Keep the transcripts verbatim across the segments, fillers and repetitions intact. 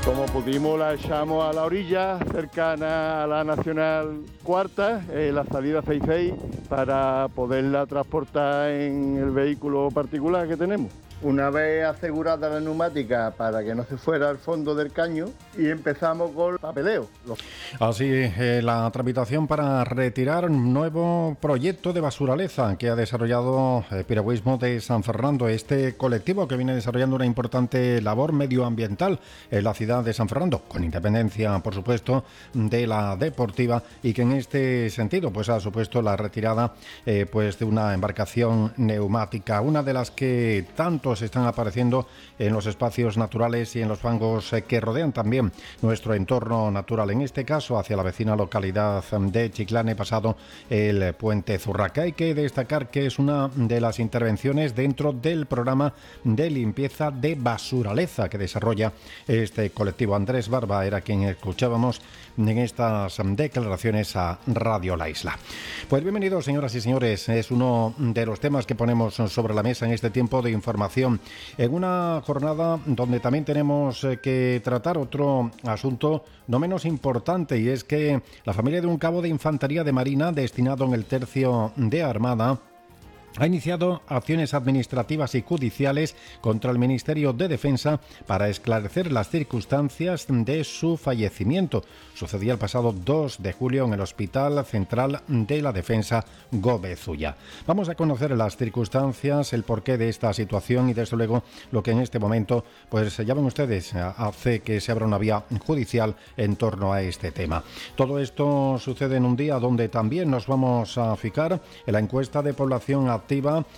Como pudimos, la echamos a la orilla, cercana a la Nacional Cuarta, eh, la salida seis seis, para poderla transportar en el vehículo particular que tenemos. Una vez asegurada la neumática para que no se fuera al fondo del caño, y empezamos con el papeleo. Así, eh, la tramitación para retirar un nuevo proyecto de Basuraleza que ha desarrollado el Piragüismo de San Fernando. Este colectivo que viene desarrollando una importante labor medioambiental en la ciudad de San Fernando, con independencia, por supuesto, de la deportiva, y que en este sentido pues ha supuesto la retirada eh, pues de una embarcación neumática, una de las que tanto están apareciendo en los espacios naturales y en los fangos que rodean también nuestro entorno natural, en este caso hacia la vecina localidad de Chiclane, pasado el puente Zurraca. Hay que destacar que es una de las intervenciones dentro del programa de limpieza de Basuraleza que desarrolla este colectivo. Andrés Barba era quien escuchábamos en estas declaraciones a Radio La Isla. Pues bienvenidos, señoras y señores, es uno de los temas que ponemos sobre la mesa en este tiempo de información, en una jornada donde también tenemos que tratar otro asunto no menos importante, y es que la familia de un cabo de infantería de Marina destinado en el tercio de Armada ha iniciado acciones administrativas y judiciales contra el Ministerio de Defensa para esclarecer las circunstancias de su fallecimiento. Sucedía el pasado dos de julio en el Hospital Central de la Defensa Gómez Ulla. Vamos a conocer las circunstancias, el porqué de esta situación y desde luego lo que en este momento, pues ya ven ustedes, hace que se abra una vía judicial en torno a este tema. Todo esto sucede en un día donde también nos vamos a fijar en la encuesta de población activa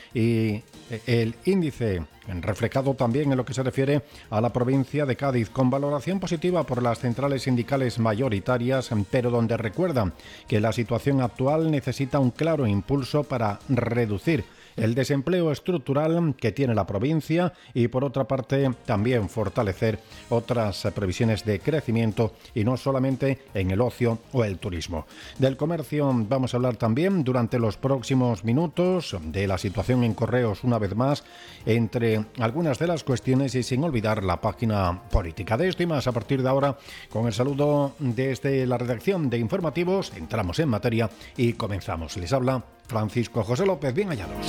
y el índice reflejado también en lo que se refiere a la provincia de Cádiz, con valoración positiva por las centrales sindicales mayoritarias, pero donde recuerdan que la situación actual necesita un claro impulso para reducir el desempleo estructural que tiene la provincia y, por otra parte, también fortalecer otras previsiones de crecimiento y no solamente en el ocio o el turismo. Del comercio vamos a hablar también durante los próximos minutos, de la situación en correos una vez más, entre algunas de las cuestiones, y sin olvidar la página política. De esto y más a partir de ahora, con el saludo desde la redacción de Informativos, entramos en materia y comenzamos. Les habla Francisco José López, bien hallados.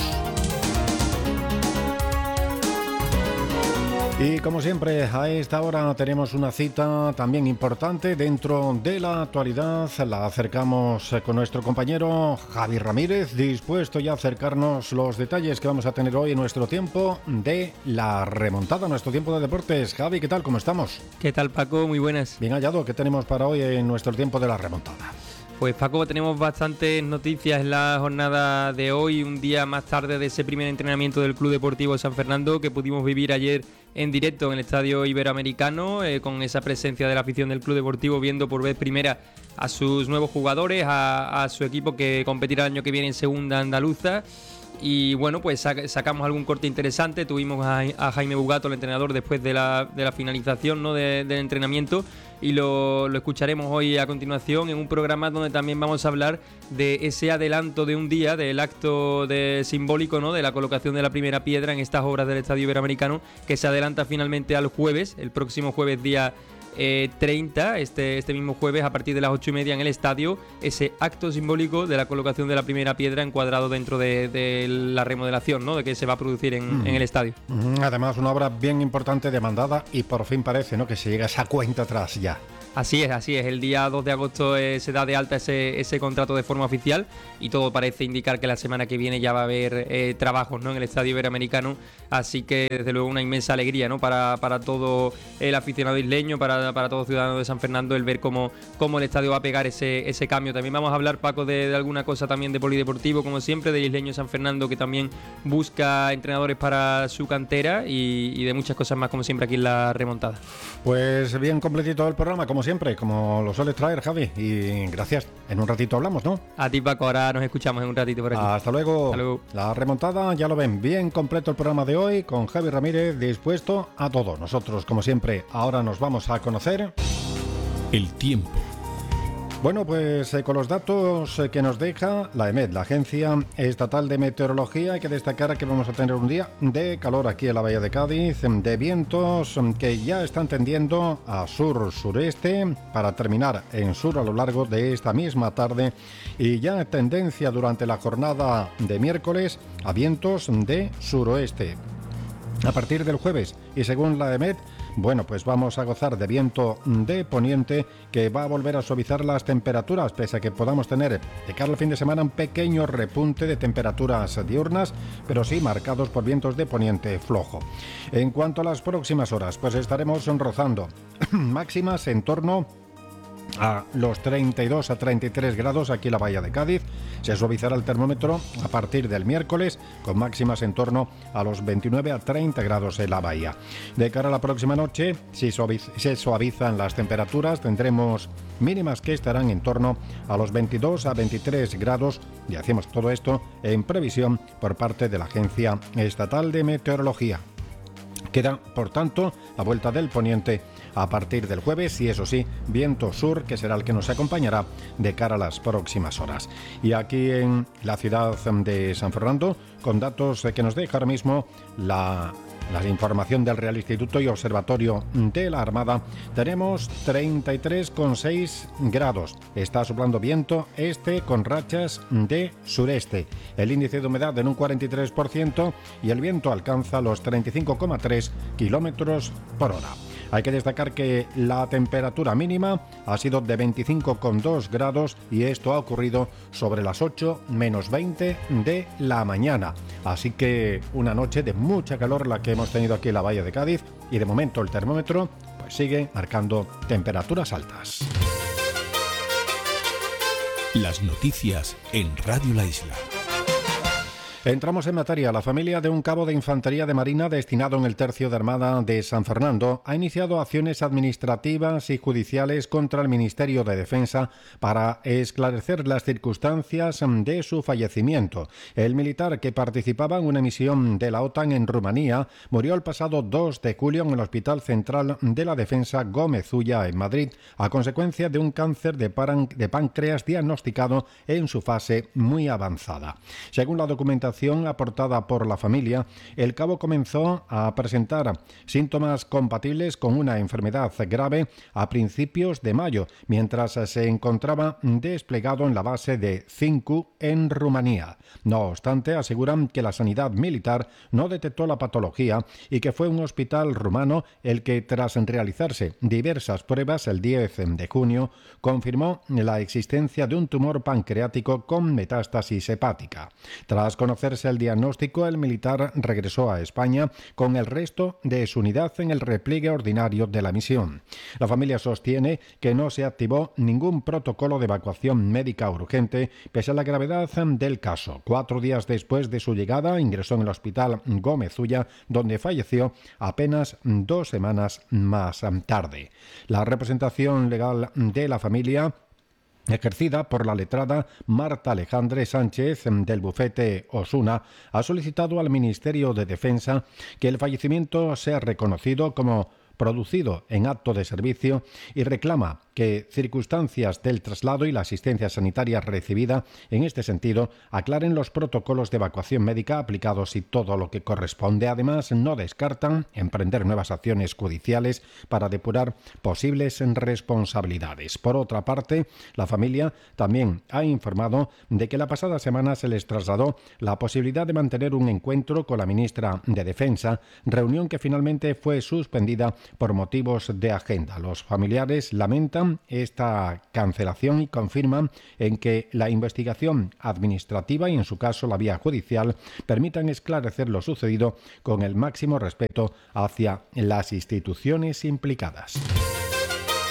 Y como siempre, a esta hora tenemos una cita también importante dentro de la actualidad. La acercamos con nuestro compañero Javi Ramírez, dispuesto ya a acercarnos los detalles que vamos a tener hoy en nuestro tiempo de la remontada, nuestro tiempo de deportes. Javi, ¿qué tal? ¿Cómo estamos? ¿Qué tal, Paco? Muy buenas. Bien hallado, ¿qué tenemos para hoy en nuestro tiempo de la remontada? Pues Paco, tenemos bastantes noticias en la jornada de hoy, un día más tarde de ese primer entrenamiento del Club Deportivo San Fernando que pudimos vivir ayer en directo en el Estadio Iberoamericano, eh, con esa presencia de la afición del Club Deportivo, viendo por vez primera a sus nuevos jugadores, a, a su equipo que competirá el año que viene en Segunda Andaluza. Y bueno, pues sac- sacamos algún corte interesante. Tuvimos a, a Jaime Bugato, el entrenador, después de la, de la finalización, ¿no?, de, del entrenamiento, y lo, lo escucharemos hoy a continuación en un programa donde también vamos a hablar de ese adelanto de un día, del acto de simbólico, ¿no?, de la colocación de la primera piedra en estas obras del Estadio Iberoamericano, que se adelanta finalmente al jueves, el próximo jueves día Eh, treinta, este, este mismo jueves a partir de las ocho y media en el estadio, ese acto simbólico de la colocación de la primera piedra encuadrado dentro de, de la remodelación, ¿no?, de que se va a producir en, mm. en el estadio. Además, una obra bien importante, demandada, y por fin parece, ¿no?, que se llega a esa cuenta atrás ya. Así es, así es. El día dos de agosto eh, se da de alta ese, ese contrato de forma oficial y todo parece indicar que la semana que viene ya va a haber eh, trabajos, ¿no?, en el Estadio Iberoamericano. Así que desde luego una inmensa alegría, ¿no?, para, para todo el aficionado isleño, para, para todo ciudadano de San Fernando, el ver cómo, cómo el estadio va a pegar ese, ese cambio. También vamos a hablar, Paco, de, de alguna cosa también de polideportivo, como siempre, del isleño San Fernando, que también busca entrenadores para su cantera, y, y de muchas cosas más, como siempre, aquí en la remontada. Pues bien completito el programa, como siempre, como lo sueles traer, Javi, y gracias. En un ratito hablamos, ¿no? A ti, Paco, ahora nos escuchamos en un ratito por aquí. Hasta luego. Hasta luego. La remontada, ya lo ven, bien completo el programa de hoy, con Javi Ramírez dispuesto a todo. Nosotros, como siempre, ahora nos vamos a conocer el tiempo Bueno, pues eh, con los datos eh, que nos deja la EMET, la Agencia Estatal de Meteorología, hay que destacar que vamos a tener un día de calor aquí en la Bahía de Cádiz, de vientos que ya están tendiendo a sur-sureste para terminar en sur a lo largo de esta misma tarde y ya tendencia durante la jornada de miércoles a vientos de suroeste. A partir del jueves y según la EMET, bueno, pues vamos a gozar de viento de poniente que va a volver a suavizar las temperaturas, pese a que podamos tener de cara al fin de semana un pequeño repunte de temperaturas diurnas, pero sí marcados por vientos de poniente flojo. En cuanto a las próximas horas, pues estaremos rozando máximas en torno a los treinta y dos a treinta y tres grados aquí en la Bahía de Cádiz. Se suavizará el termómetro a partir del miércoles con máximas en torno a los veintinueve a treinta grados en la bahía. De cara a la próxima noche, si suaviz- se suavizan las temperaturas, tendremos mínimas que estarán en torno a los veintidós a veintitrés grados y hacemos todo esto en previsión por parte de la Agencia Estatal de Meteorología. Queda, por tanto, a vuelta del poniente a partir del jueves y, eso sí, viento sur, que será el que nos acompañará de cara a las próximas horas. Y aquí en la ciudad de San Fernando, con datos que nos deja ahora mismo la... La información del Real Instituto y Observatorio de la Armada, tenemos treinta y tres coma seis grados. Está soplando viento este con rachas de sureste. El índice de humedad en un cuarenta y tres por ciento y el viento alcanza los treinta y cinco coma tres kilómetros por hora. Hay que destacar que la temperatura mínima ha sido de veinticinco coma dos grados y esto ha ocurrido sobre las ocho menos veinte de la mañana. Así que una noche de mucha calor la que hemos tenido aquí en la Bahía de Cádiz y de momento el termómetro pues sigue marcando temperaturas altas. Las noticias en Radio La Isla. Entramos en materia. La familia de un cabo de Infantería de Marina destinado en el Tercio de Armada de San Fernando ha iniciado acciones administrativas y judiciales contra el Ministerio de Defensa para esclarecer las circunstancias de su fallecimiento. El militar, que participaba en una misión de la OTAN en Rumanía, murió el pasado dos de julio en el Hospital Central de la Defensa Gómez Ulla en Madrid a consecuencia de un cáncer de, pan- de páncreas diagnosticado en su fase muy avanzada. Según la documentación aportada por la familia, el cabo comenzó a presentar síntomas compatibles con una enfermedad grave a principios de mayo, mientras se encontraba desplegado en la base de Cincu en Rumanía. No obstante, aseguran que la sanidad militar no detectó la patología y que fue un hospital rumano el que, tras realizarse diversas pruebas el diez de junio, confirmó la existencia de un tumor pancreático con metástasis hepática. Tras conocer el diagnóstico, el militar regresó a España con el resto de su unidad en el repliegue ordinario de la misión. La familia sostiene que no se activó ningún protocolo de evacuación médica urgente pese a la gravedad del caso. Cuatro días después de su llegada, ingresó en el Hospital Gómez Ulla, donde falleció apenas dos semanas más tarde. La representación legal de la familia, ejercida por la letrada Marta Alejandre Sánchez del bufete Osuna, ha solicitado al Ministerio de Defensa que el fallecimiento sea reconocido como producido en acto de servicio y reclama que circunstancias del traslado y la asistencia sanitaria recibida en este sentido aclaren los protocolos de evacuación médica aplicados y todo lo que corresponde. Además, no descartan emprender nuevas acciones judiciales para depurar posibles responsabilidades. Por otra parte, la familia también ha informado de que la pasada semana se les trasladó la posibilidad de mantener un encuentro con la ministra de Defensa, reunión que finalmente fue suspendida por motivos de agenda. Los familiares lamentan esta cancelación y confirman en que la investigación administrativa y, en su caso, la vía judicial permitan esclarecer lo sucedido con el máximo respeto hacia las instituciones implicadas.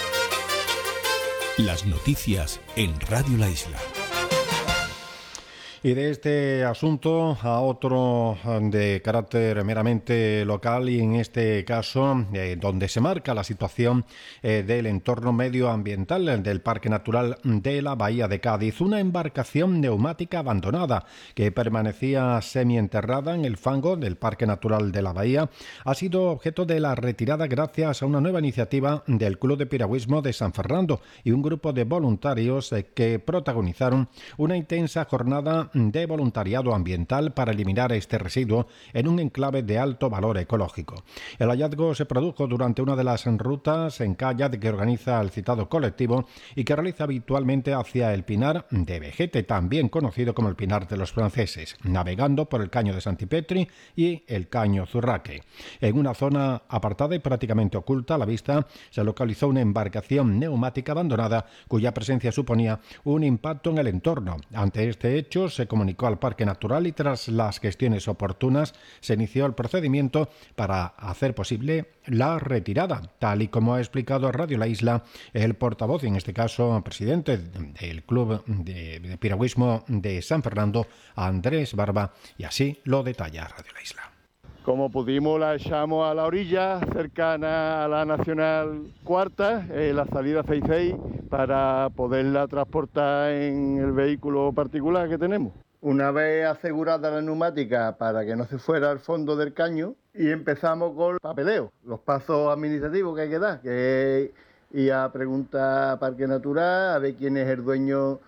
Las noticias en Radio La Isla. Y de este asunto a otro de carácter meramente local y en este caso eh, donde se marca la situación eh, del entorno medioambiental del Parque Natural de la Bahía de Cádiz. Una embarcación neumática abandonada que permanecía semienterrada en el fango del Parque Natural de la Bahía ha sido objeto de la retirada gracias a una nueva iniciativa del Club de Piragüismo de San Fernando y un grupo de voluntarios eh, que protagonizaron una intensa jornada de voluntariado ambiental para eliminar este residuo en un enclave de alto valor ecológico. El hallazgo se produjo durante una de las rutas en kayak que organiza el citado colectivo y que realiza habitualmente hacia el Pinar de Vejete, también conocido como el Pinar de los Franceses, navegando por el Caño de Santipetri y el Caño Zurraque. En una zona apartada y prácticamente oculta a la vista se localizó una embarcación neumática abandonada cuya presencia suponía un impacto en el entorno. Ante este hecho se comunicó al Parque Natural y tras las gestiones oportunas se inició el procedimiento para hacer posible la retirada, tal y como ha explicado a Radio La Isla el portavoz, en este caso presidente del Club de, de Piragüismo de San Fernando, Andrés Barba, y así lo detalla Radio La Isla. Como pudimos, la echamos a la orilla cercana a la Nacional Cuarta, eh, la salida seis seis, para poderla transportar en el vehículo particular que tenemos. Una vez asegurada la neumática para que no se fuera al fondo del caño, y empezamos con el papeleo, los pasos administrativos que hay que dar, que es ir a preguntar a Parque Natural, a ver quién es el dueño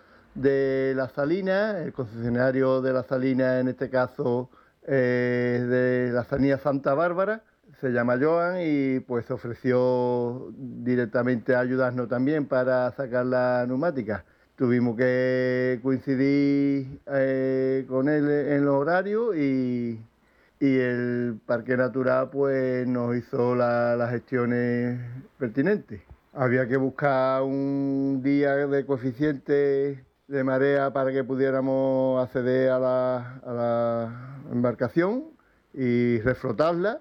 de la salina, el concesionario de la salina, en este caso eh, de la salina Santa Bárbara, se llama Joan, y pues se ofreció directamente a ayudarnos también para sacar la neumática. Tuvimos que coincidir eh, con él en los horarios y, y el Parque Natural pues nos hizo la, las gestiones pertinentes. Había que buscar un día de coeficiente de marea para que pudiéramos acceder a la, a la embarcación y reflotarla,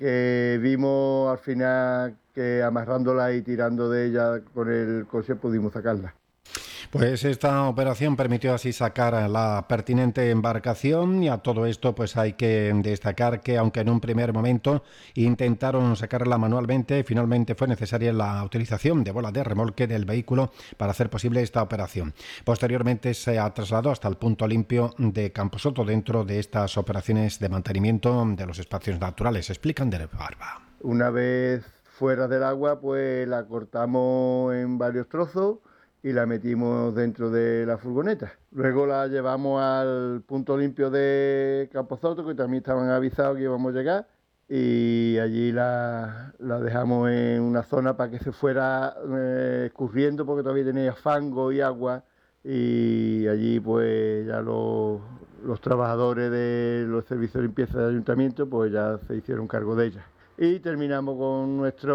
que vimos al final que amarrándola y tirando de ella con el coche pudimos sacarla. Pues esta operación permitió así sacar la pertinente embarcación, y a todo esto pues hay que destacar que aunque en un primer momento intentaron sacarla manualmente, finalmente fue necesaria la utilización de bola de remolque del vehículo para hacer posible esta operación. Posteriormente se ha trasladado hasta el punto limpio de Camposoto dentro de estas operaciones de mantenimiento de los espacios naturales. Explican de Barba. Una vez fuera del agua pues la cortamos en varios trozos y la metimos dentro de la furgoneta. Luego la llevamos al punto limpio de Camposoto, que también estaban avisados que íbamos a llegar, y allí la, la dejamos en una zona para que se fuera eh, escurriendo, porque todavía tenía fango y agua, y allí pues ya los, los trabajadores de los servicios de limpieza del ayuntamiento pues ya se hicieron cargo de ella. Y terminamos con nuestra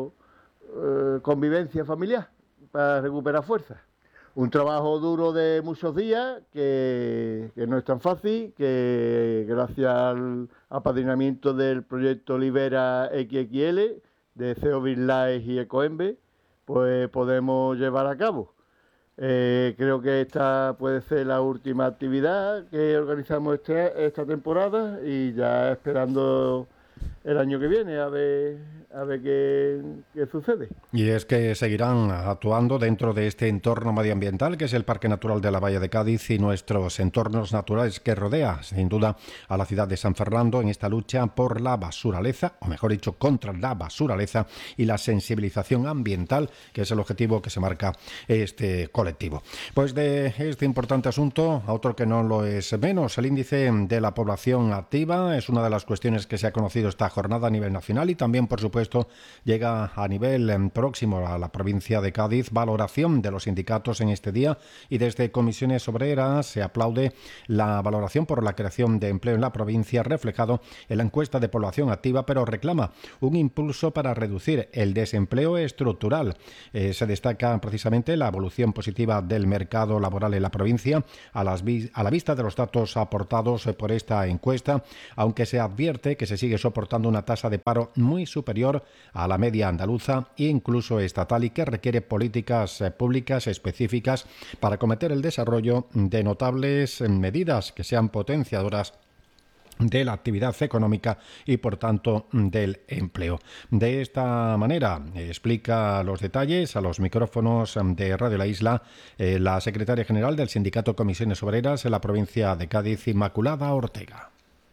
eh, convivencia familiar para recuperar fuerzas. Un trabajo duro de muchos días, que, que no es tan fácil, que gracias al apadrinamiento del proyecto Libera equis equis ele de C E O BirdLife y Ecoembe, pues podemos llevar a cabo. Eh, creo que esta puede ser la última actividad que organizamos este, esta temporada, y ya esperando el año que viene a ver a ver qué, qué sucede. Y es que seguirán actuando dentro de este entorno medioambiental que es el Parque Natural de la Bahía de Cádiz y nuestros entornos naturales que rodea, sin duda, a la ciudad de San Fernando en esta lucha por la basuraleza, o mejor dicho, contra la basuraleza y la sensibilización ambiental, que es el objetivo que se marca este colectivo. Pues de este importante asunto, a otro que no lo es menos, el índice de la población activa es una de las cuestiones que se ha conocido esta jornada a nivel nacional, y también, por supuesto, llega a nivel próximo a la provincia de Cádiz valoración de los sindicatos en este día, y desde Comisiones Obreras se aplaude la valoración por la creación de empleo en la provincia reflejado en la encuesta de población activa, pero reclama un impulso para reducir el desempleo estructural. Eh, se destaca precisamente la evolución positiva del mercado laboral en la provincia a, las vi- a la vista de los datos aportados por esta encuesta, aunque se advierte que se sigue soportando registrando una tasa de paro muy superior a la media andaluza e incluso estatal, y que requiere políticas públicas específicas para acometer el desarrollo de notables medidas que sean potenciadoras de la actividad económica y, por tanto, del empleo. De esta manera explica los detalles a los micrófonos de Radio La Isla eh, la secretaria general del Sindicato Comisiones Obreras en la provincia de Cádiz, Inmaculada Ortega.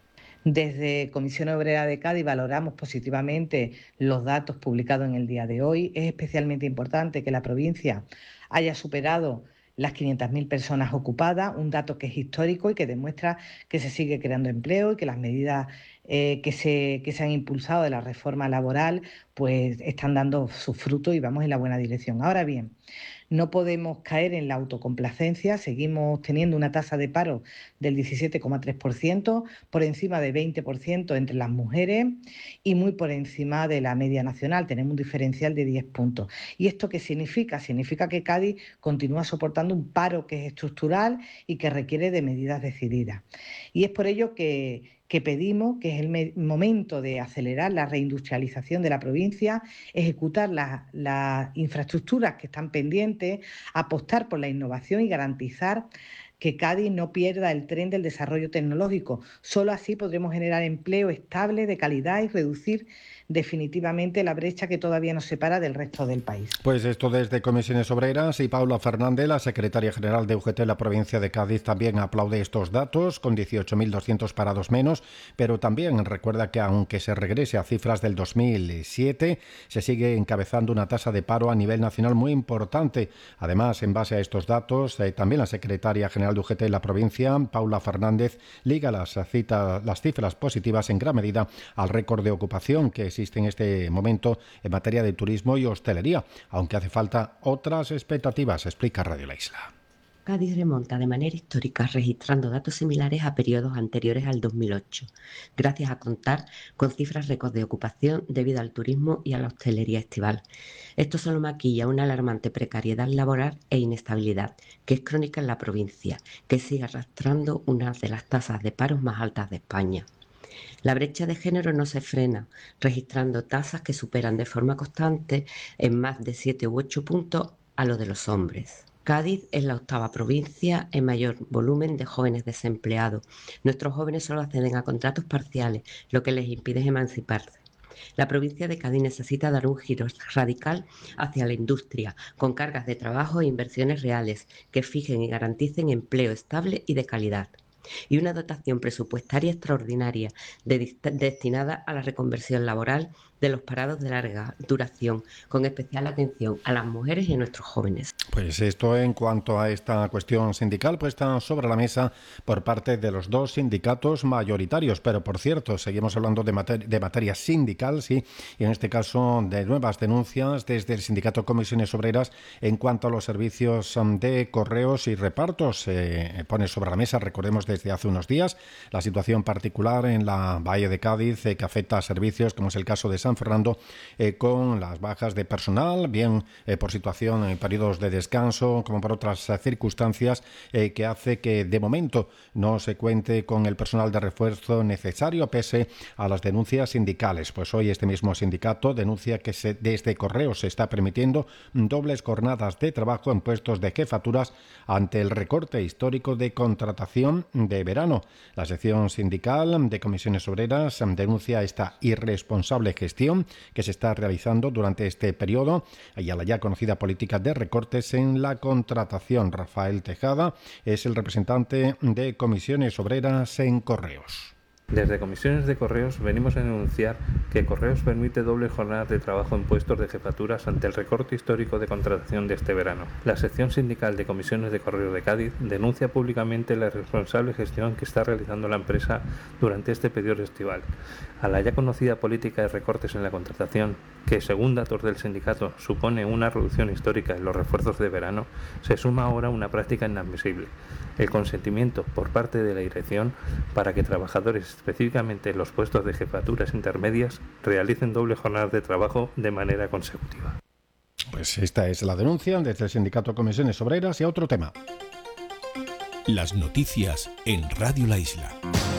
Desde Comisión Obrera de Cádiz valoramos positivamente los datos publicados en el día de hoy. Es especialmente importante que la provincia haya superado las quinientas mil personas ocupadas, un dato que es histórico y que demuestra que se sigue creando empleo y que las medidas eh, que, se, que se han impulsado de la reforma laboral pues están dando sus frutos y vamos en la buena dirección. Ahora bien, no podemos caer en la autocomplacencia, seguimos teniendo una tasa de paro del diecisiete coma tres por ciento, por encima del veinte por ciento entre las mujeres y muy por encima de la media nacional, tenemos un diferencial de diez puntos. ¿Y esto qué significa? Significa que Cádiz continúa soportando un paro que es estructural y que requiere de medidas decididas. Y es por ello que... que pedimos que es el momento de acelerar la reindustrialización de la provincia, ejecutar las, las infraestructuras que están pendientes, apostar por la innovación y garantizar que Cádiz no pierda el tren del desarrollo tecnológico. Solo así podremos generar empleo estable, de calidad y reducir definitivamente la brecha que todavía nos separa del resto del país. Pues esto desde Comisiones Obreras, y Paula Fernández, la secretaria general de U G T en la provincia de Cádiz, también aplaude estos datos, con dieciocho mil doscientos parados menos, pero también recuerda que aunque se regrese a cifras del dos mil siete, se sigue encabezando una tasa de paro a nivel nacional muy importante. Además, en base a estos datos, eh, también la secretaria general de U G T en la provincia, Paula Fernández, liga las, cita, las cifras positivas en gran medida al récord de ocupación que existe en este momento en materia de turismo y hostelería, aunque hace falta otras expectativas, explica Radio La Isla. Cádiz remonta de manera histórica registrando datos similares a periodos anteriores al dos mil ocho, gracias a contar con cifras récord de ocupación debido al turismo y a la hostelería estival. Esto solo maquilla una alarmante precariedad laboral e inestabilidad, que es crónica en la provincia, que sigue arrastrando una de las tasas de paros más altas de España. La brecha de género no se frena, registrando tasas que superan de forma constante en más de siete u ocho puntos a lo de los hombres. Cádiz es la octava provincia en mayor volumen de jóvenes desempleados. Nuestros jóvenes solo acceden a contratos parciales, lo que les impide emanciparse. La provincia de Cádiz necesita dar un giro radical hacia la industria, con cargas de trabajo e inversiones reales que fijen y garanticen empleo estable y de calidad, y una dotación presupuestaria extraordinaria de, destinada a la reconversión laboral de los parados de larga duración, con especial atención a las mujeres y a nuestros jóvenes. Pues esto en cuanto a esta cuestión sindical puesta sobre la mesa por parte de los dos sindicatos mayoritarios. Pero, por cierto, seguimos hablando de, mater- de materia sindical, sí, y en este caso de nuevas denuncias desde el sindicato Comisiones Obreras en cuanto a los servicios de correos y repartos. Eh, pone sobre la mesa, recordemos, desde hace unos días, la situación particular en la Bahía de Cádiz eh, que afecta a servicios, como es el caso de San Fernando, eh, con las bajas de personal, bien eh, por situación en periodos de descanso, como por otras eh, circunstancias, eh, que hace que de momento no se cuente con el personal de refuerzo necesario pese a las denuncias sindicales. Pues hoy este mismo sindicato denuncia que se, desde Correos se está permitiendo dobles jornadas de trabajo en puestos de jefaturas ante el recorte histórico de contratación de verano. La sección sindical de Comisiones Obreras denuncia esta irresponsable gestión que se está realizando durante este periodo y a la ya conocida política de recortes en la contratación. Rafael Tejada es el representante de Comisiones Obreras en Correos. Desde Comisiones de Correos venimos a denunciar que Correos permite doble jornada de trabajo en puestos de jefaturas ante el recorte histórico de contratación de este verano. La sección sindical de Comisiones de Correos de Cádiz denuncia públicamente la irresponsable gestión que está realizando la empresa durante este periodo estival. A la ya conocida política de recortes en la contratación, que según datos del sindicato supone una reducción histórica en los refuerzos de verano, se suma ahora una práctica inadmisible: el consentimiento por parte de la dirección para que trabajadores, específicamente en los puestos de jefaturas intermedias, realicen doble jornadas de trabajo de manera consecutiva. Pues esta es la denuncia desde el sindicato Comisiones Obreras. Y a otro tema. Las noticias en Radio La Isla.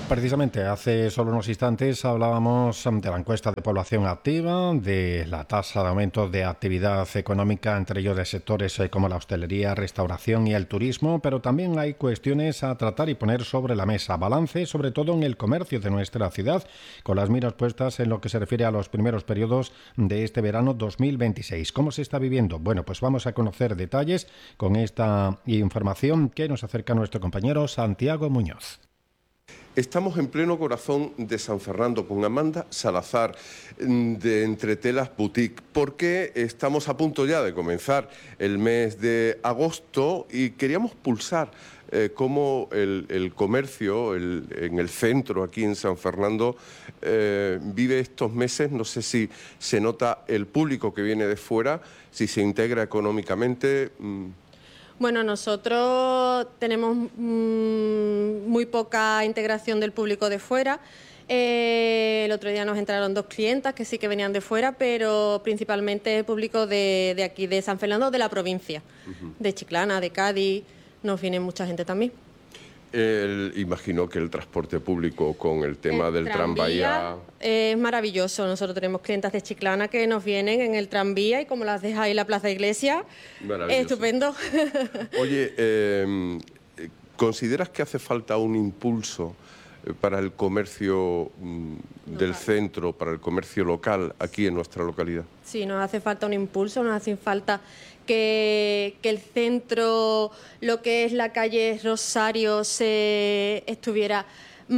Precisamente, hace solo unos instantes hablábamos de la encuesta de población activa, de la tasa de aumento de actividad económica, entre ellos de sectores como la hostelería, restauración y el turismo, pero también hay cuestiones a tratar y poner sobre la mesa. Balance, sobre todo en el comercio de nuestra ciudad, con las miras puestas en lo que se refiere a los primeros periodos de este verano dos mil veintiséis. ¿Cómo se está viviendo? Bueno, pues vamos a conocer detalles con esta información que nos acerca nuestro compañero Santiago Muñoz. Estamos en pleno corazón de San Fernando con Amanda Salazar de Entretelas Boutique, porque estamos a punto ya de comenzar el mes de agosto y queríamos pulsar eh, cómo el, el comercio el, en el centro, aquí en San Fernando, eh, vive estos meses. No sé si se nota el público que viene de fuera, si se integra económicamente. Mmm. Bueno, nosotros tenemos mmm, muy poca integración del público de fuera. Eh, el otro día nos entraron dos clientas que sí que venían de fuera, pero principalmente el público de, de aquí, de San Fernando, de la provincia, uh-huh. de Chiclana, de Cádiz, nos viene mucha gente también. El, imagino que el transporte público con el tema el del tranvía es maravilloso. Nosotros tenemos clientas de Chiclana que nos vienen en el tranvía y como las dejáis en la Plaza Iglesia, estupendo. Oye, eh, ¿consideras que hace falta un impulso para el comercio del local. centro, para el comercio local aquí en nuestra localidad? Sí, nos hace falta un impulso, nos hace falta que, que el centro, lo que es la calle Rosario, se estuviera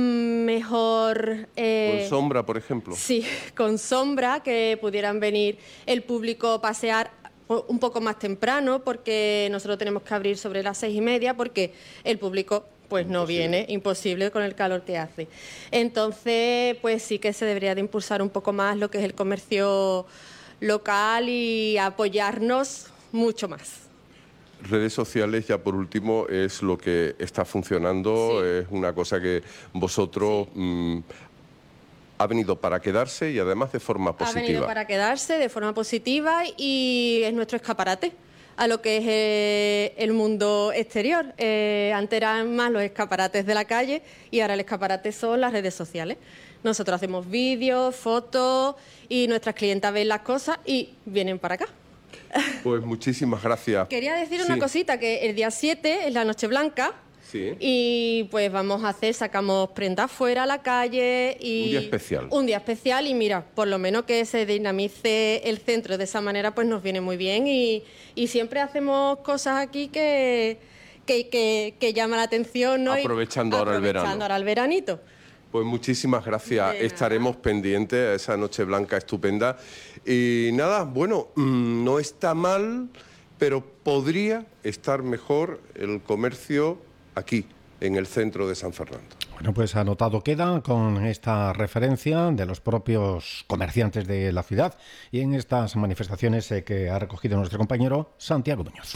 mejor... Eh, ¿Con sombra, por ejemplo? Sí, con sombra, que pudieran venir el público a pasear un poco más temprano, porque nosotros tenemos que abrir sobre las seis y media, porque el público... pues no imposible. viene, imposible con el calor que hace. Entonces, pues sí que se debería de impulsar un poco más lo que es el comercio local y apoyarnos mucho más. Redes sociales, ya por último, es lo que está funcionando, sí. es una cosa que vosotros... Sí. Mmm, ha venido para quedarse y además de forma positiva. Ha venido para quedarse de forma positiva y es nuestro escaparate a lo que es eh, el mundo exterior. Eh, antes eran más los escaparates de la calle y ahora el escaparate son las redes sociales. Nosotros hacemos vídeos, fotos y nuestras clientas ven las cosas y vienen para acá. Pues muchísimas gracias. Quería decir sí. una cosita, que el día siete es la Noche Blanca. Sí. Y pues vamos a hacer, sacamos prendas fuera a la calle y... Un día especial. Un día especial y mira, por lo menos que se dinamice el centro de esa manera, pues nos viene muy bien y, y siempre hacemos cosas aquí que, que, que, que llaman la atención, ¿no? Aprovechando y, ahora el verano. Aprovechando ahora el veranito. Pues muchísimas gracias, de estaremos nada. pendientes a esa Noche Blanca estupenda. Y nada, bueno, no está mal, pero podría estar mejor el comercio aquí, en el centro de San Fernando. Bueno, pues anotado queda con esta referencia de los propios comerciantes de la ciudad y en estas manifestaciones que ha recogido nuestro compañero Santiago Muñoz.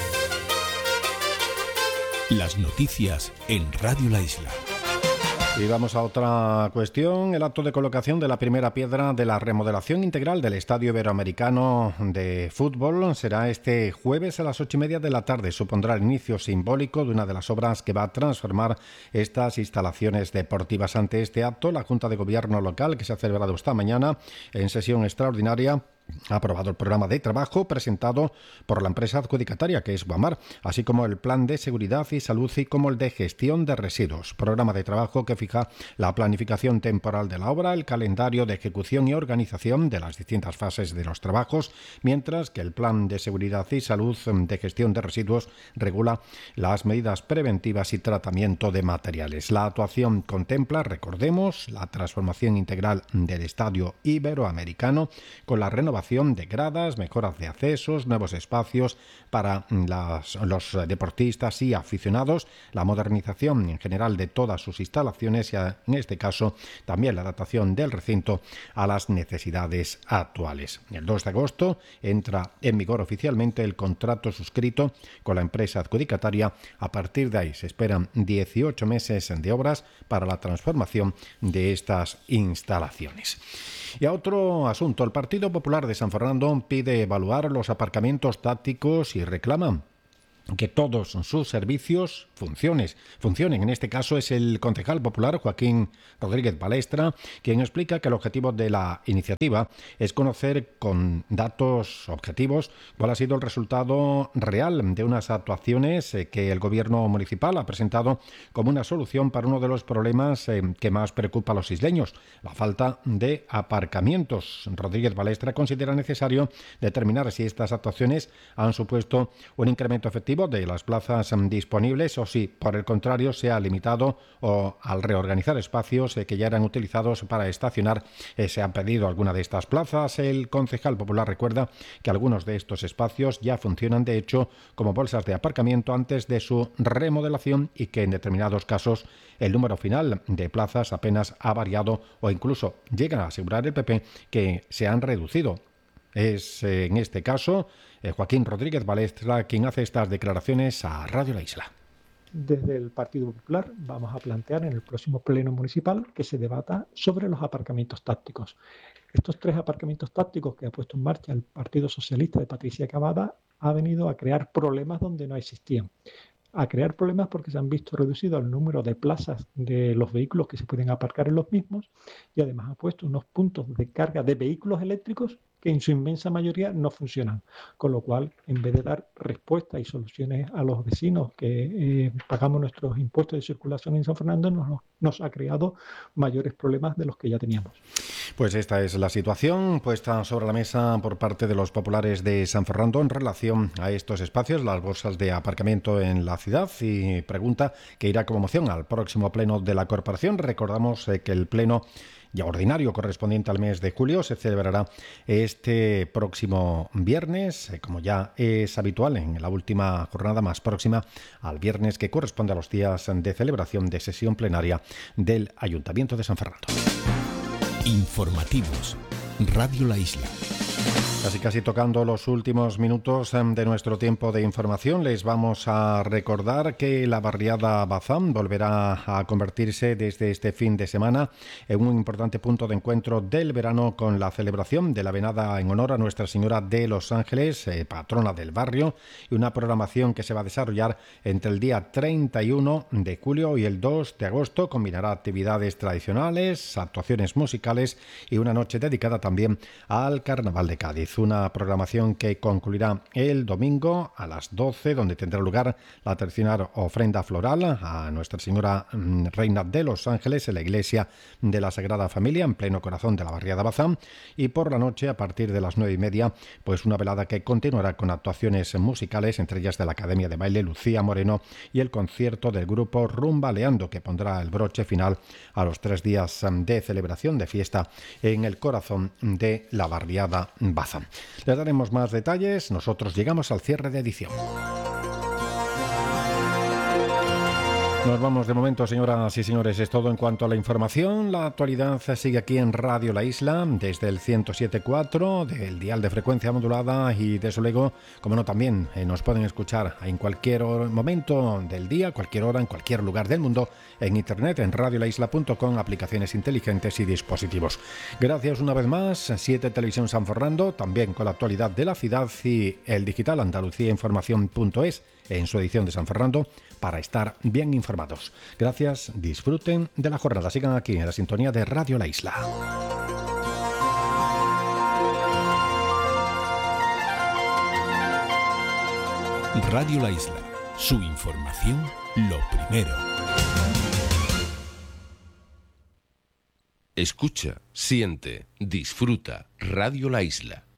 Las noticias en Radio La Isla. Y vamos a otra cuestión. El acto de colocación de la primera piedra de la remodelación integral del Estadio Iberoamericano de Fútbol será este jueves a las ocho y media de la tarde. Supondrá el inicio simbólico de una de las obras que va a transformar estas instalaciones deportivas. Ante este acto, la Junta de Gobierno local, que se ha celebrado esta mañana en sesión extraordinaria, ha aprobado el programa de trabajo presentado por la empresa adjudicataria, que es Guamar, así como el plan de seguridad y salud y como el de gestión de residuos. Programa de trabajo que fija la planificación temporal de la obra, el calendario de ejecución y organización de las distintas fases de los trabajos, mientras que el plan de seguridad y salud de gestión de residuos regula las medidas preventivas y tratamiento de materiales. La actuación contempla, recordemos, la transformación integral del Estadio Iberoamericano con la renovación de gradas, mejoras de accesos, nuevos espacios para las, los deportistas y aficionados, la modernización en general de todas sus instalaciones y, en este caso, también la adaptación del recinto a las necesidades actuales. El dos de agosto entra en vigor oficialmente el contrato suscrito con la empresa adjudicataria. A partir de ahí se esperan dieciocho meses de obras para la transformación de estas instalaciones. Y a otro asunto, el Partido Popular de San Fernando pide evaluar los aparcamientos tácticos y reclama que todos sus servicios funciones, funcionen. En este caso es el concejal popular Joaquín Rodríguez Balestra quien explica que el objetivo de la iniciativa es conocer con datos objetivos cuál ha sido el resultado real de unas actuaciones que el gobierno municipal ha presentado como una solución para uno de los problemas que más preocupa a los isleños, la falta de aparcamientos. Rodríguez Balestra considera necesario determinar si estas actuaciones han supuesto un incremento efectivo de las plazas disponibles o si, por el contrario, se ha limitado o al reorganizar espacios que ya eran utilizados para estacionar se han perdido alguna de estas plazas. El concejal popular recuerda que algunos de estos espacios ya funcionan de hecho como bolsas de aparcamiento antes de su remodelación y que en determinados casos el número final de plazas apenas ha variado o incluso llega a asegurar el P P que se han reducido. Es eh, en este caso eh, Joaquín Rodríguez Balestra quien hace estas declaraciones a Radio La Isla. Desde el Partido Popular vamos a plantear en el próximo pleno municipal que se debata sobre los aparcamientos tácticos. Estos tres aparcamientos tácticos que ha puesto en marcha el Partido Socialista de Patricia Cavada ha venido a crear problemas donde no existían. A crear problemas porque se han visto reducido el número de plazas de los vehículos que se pueden aparcar en los mismos y además ha puesto unos puntos de carga de vehículos eléctricos que en su inmensa mayoría no funcionan, con lo cual en vez de dar respuestas y soluciones a los vecinos que eh, pagamos nuestros impuestos de circulación en San Fernando, nos, nos ha creado mayores problemas de los que ya teníamos. Pues esta es la situación puesta sobre la mesa por parte de los populares de San Fernando en relación a estos espacios, las bolsas de aparcamiento en la ciudad, y pregunta que irá como moción al próximo pleno de la corporación. Recordamos eh, que el pleno ya ordinario correspondiente al mes de julio se celebrará este próximo viernes, eh, como ya es habitual en la última jornada más próxima al viernes que corresponde a los días de celebración de sesión plenaria del Ayuntamiento de San Fernando. Informativos, Radio La Isla. Casi casi tocando los últimos minutos de nuestro tiempo de información, les vamos a recordar que la barriada Bazán volverá a convertirse desde este fin de semana en un importante punto de encuentro del verano con la celebración de la venada en honor a Nuestra Señora de los Ángeles, eh, patrona del barrio, y una programación que se va a desarrollar entre el día treinta y uno de julio y el dos de agosto. Combinará actividades tradicionales, actuaciones musicales y una noche dedicada también al Carnaval de Cádiz. Una programación que concluirá el domingo a las doce, donde tendrá lugar la tradicional ofrenda floral a Nuestra Señora Reina de los Ángeles en la iglesia de la Sagrada Familia, en pleno corazón de la barriada Bazán. Y por la noche, a partir de las nueve y media, pues una velada que continuará con actuaciones musicales, entre ellas de la Academia de Baile Lucía Moreno y el concierto del grupo Rumbaleando, que pondrá el broche final a los tres días de celebración de fiesta en el corazón de la barriada Bazán. Les daremos más detalles. Nosotros llegamos al cierre de edición. Nos vamos de momento, señoras y señores. Es todo en cuanto a la información. La actualidad sigue aquí en Radio La Isla, desde el ciento siete punto cuatro del dial de frecuencia modulada, y desde luego, como no, también eh, nos pueden escuchar en cualquier momento del día, cualquier hora, en cualquier lugar del mundo, en internet, en radio la isla punto com, aplicaciones inteligentes y dispositivos. Gracias una vez más. siete Televisión San Fernando, también con la actualidad de la ciudad, y el digital Andalucía Información punto es en su edición de San Fernando, para estar bien informados. Gracias, disfruten de la jornada. Sigan aquí en la sintonía de Radio La Isla. Radio La Isla, su información lo primero. Escucha, siente, disfruta. Radio La Isla.